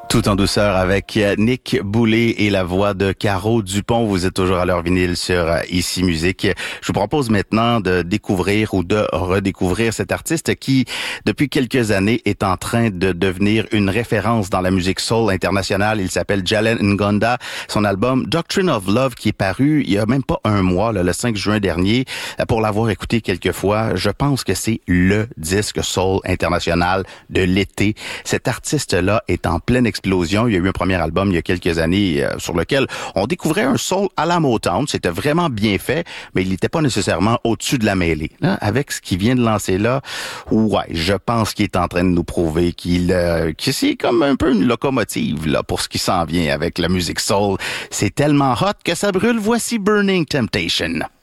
Tout en douceur avec Nick Boulay et la voix de Caro Dupont. Vous êtes toujours à l'heure vinyle sur Ici Musique. Je vous propose maintenant de découvrir ou de redécouvrir cet artiste qui, depuis quelques années, est en train de devenir une référence dans la musique soul internationale. Il s'appelle Jalen Ngonda. Son album Doctrine of Love, qui est paru il y a même pas un mois, le 5 juin dernier. Pour l'avoir écouté quelques fois, je pense que c'est le disque soul international de l'été. Cet artiste-là est en pleine explosion. Il y a eu un premier album il y a quelques années sur lequel on découvrait un soul à la Motown. C'était vraiment bien fait, mais il n'était pas nécessairement au-dessus de la mêlée. Là, avec ce qu'il vient de lancer là, ouais, je pense qu'il est en train de nous prouver que c'est comme un peu une locomotive là pour ce qui s'en vient avec la musique soul. C'est tellement hot que ça brûle. Voici Burning Temptation.